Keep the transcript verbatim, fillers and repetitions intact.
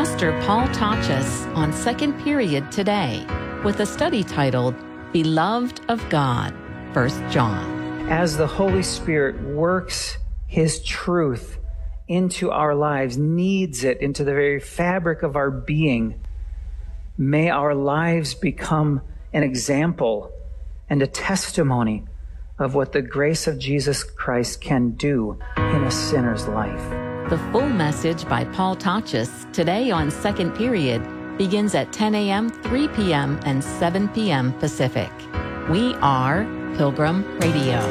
Pastor Paul Tachus on Second Period today with a study titled Beloved of God, First John. As the Holy Spirit works His truth into our lives, kneads it into the very fabric of our being, may our lives become an example and a testimony of what the grace of Jesus Christ can do in a sinner's life. The full message by Paul Tachus today on Second Period begins at ten a.m., three p.m., and seven p.m. Pacific. We are Pilgrim Radio.